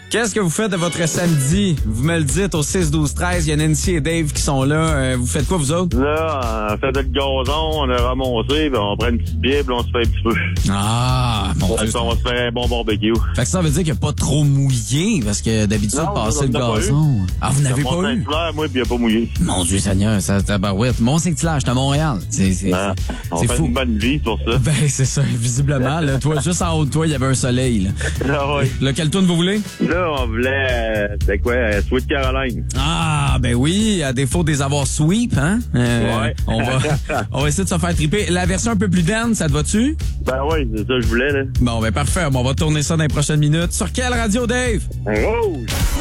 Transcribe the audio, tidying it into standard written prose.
Qu'est-ce que vous faites de votre samedi? Vous me le dites au 6-12-13. Il y a Nancy et Dave qui sont là. Vous faites quoi, vous autres? Là, on fait le gazon, on a ramassé, puis on prend une petite bible, on se fait un petit peu. Ah, mon Dieu. On va se faire un bon barbecue. Fait que ça veut dire qu'il n'y a pas trop mouillé, parce que d'habitude, Non, passer le on en a pas gazon. Ah, vous n'avez pas eu? Mont-Saint-Hilaire, moi, puis il a pas mouillé. Mon Dieu Seigneur, ça tabarouette. Mont-Saint-Hilaire, j'étais à Montréal. On C'est fait fou. une bonne vie pour ça. Ben, c'est ça, visiblement. Là, toi, juste en haut de toi, il y avait un soleil. Là. Ah ouais. Là, quelle tourne vous voulez? Là, on voulait, c'était quoi, Sweet Caroline. Ah, ben oui, à défaut des avoirs sweep, hein? Ouais. On va essayer de se faire triper. La version un peu plus dance, ça te va-tu? Ben oui, c'est ça que je voulais, là. Bon, ben parfait. Bon, on va tourner ça dans les prochaines minutes. Sur quelle radio, Dave? Rouge!